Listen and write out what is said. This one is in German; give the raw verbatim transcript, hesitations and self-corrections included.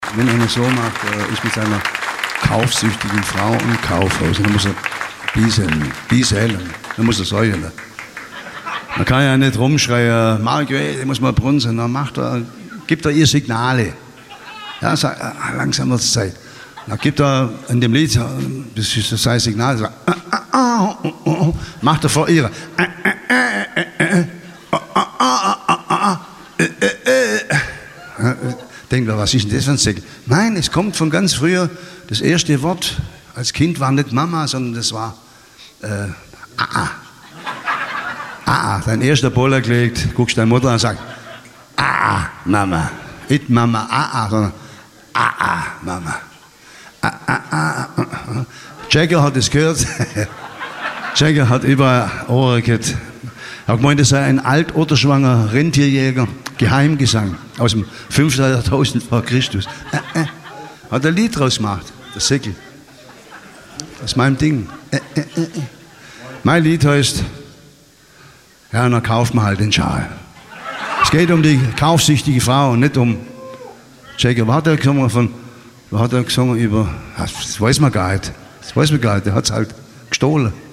wenn einer so macht, äh, ist mit seiner kaufsüchtigen Frau im Kaufhaus. Dann muss er bieseln, bieseln, dann muss er säulen. Man kann ja nicht rumschreien, Margret, muss mal brunzen, dann macht er, gibt er ihr Signale. Ja, sagt, ah, langsam wird es Zeit. Dann gibt er in dem Lied, das ist sein Signal, sagt, ah, ah, ah, oh, oh, oh, macht er vor ihr. Denkt er, was ist denn das für ein Signal? Nein, es kommt von ganz früher. Das erste Wort als Kind war nicht Mama, sondern das war äh, ah, ah, dein erster Boller gelegt, guckst deine Mutter an und sagst, ah, Mama. Nicht Mama, ah, ah, sondern ah, ah, Mama. Ah, ah, ah, ah. Jagger hat es gehört. Jagger hat überall Ohren gehabt. Er hat gemeint, das sei ein alt oder schwanger Rentierjäger, Geheimgesang aus dem fünfhunderttausend vor Christus. Äh, äh. Hat ein Lied draus gemacht, der Säckel. Das ist mein Ding. Äh, äh, äh. Mein Lied heißt, ja, dann kauft man halt den Schal. Es geht um die kaufsüchtige Frau und nicht um Jagger. Was hat er gesungen von, was hat er gesungen über, das weiß man gar nicht. Das weiß man gar nicht, der hat es halt gestohlen.